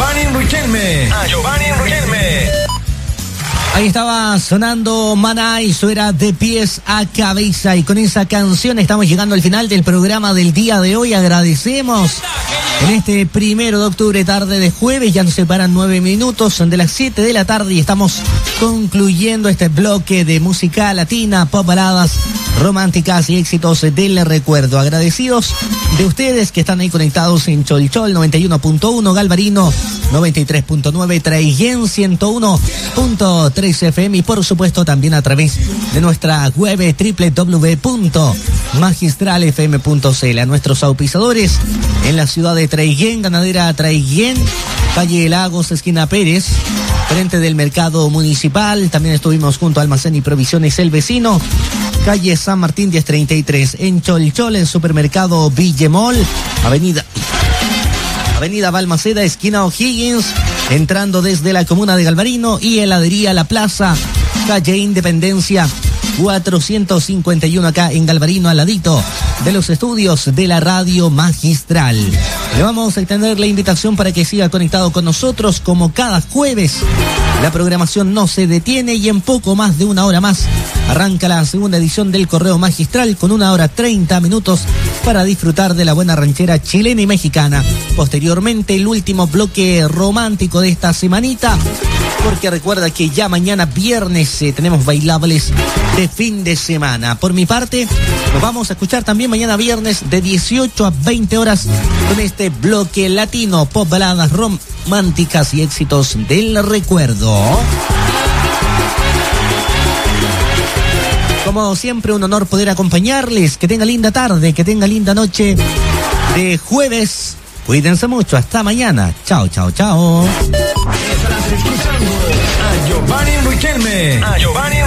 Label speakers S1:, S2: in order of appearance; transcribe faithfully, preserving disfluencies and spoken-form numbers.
S1: Giovanni Riquelme. A Giovanni Riquelme.
S2: Ahí estaba sonando Maná y eso era De Pies a Cabeza. Y con esa canción estamos llegando al final del programa del día de hoy. Agradecemos en este primero de octubre, tarde de jueves. Ya nos separan nueve minutos, son de las siete de la tarde y estamos concluyendo este bloque de música latina, pop, baladas románticas y éxitos del recuerdo. Agradecidos de ustedes que están ahí conectados en Cholchol noventa y uno punto uno, Galvarino noventa y tres punto nueve, Traiguén ciento uno punto tres F M y por supuesto también a través de nuestra web doble u doble u doble u punto magistral f m punto c l. A nuestros auspiciadores en la ciudad de Traiguén, Ganadera Traiguén, calle Lagos, esquina Pérez, frente del mercado municipal. También estuvimos junto a Almacén y Provisiones El Vecino, calle San Martín diez treinta y tres. En Cholchol, en supermercado Villemol, avenida Avenida Balmaceda, esquina O'Higgins, entrando desde la comuna de Galvarino, y heladería La Plaza, calle Independencia cuatrocientos cincuenta y uno, acá en Galvarino, al ladito de los estudios de la Radio Magistral. Le vamos a extender la invitación para que siga conectado con nosotros como cada jueves. La programación no se detiene y en poco más de una hora más arranca la segunda edición del Correo Magistral con una hora treinta minutos para disfrutar de la buena ranchera chilena y mexicana. Posteriormente el último bloque romántico de esta semanita, porque recuerda que ya mañana viernes eh, tenemos bailables de fin de semana. Por mi parte, nos vamos a escuchar también mañana viernes de dieciocho a veinte horas con este bloque latino, pop, baladas románticas y éxitos del recuerdo. Como siempre, un honor poder acompañarles. Que tenga linda tarde, que tenga linda noche de jueves. Cuídense mucho, hasta mañana. Chao, chao, chao.
S1: Estás escuchando a Giovanni Riquelme. A Giovanni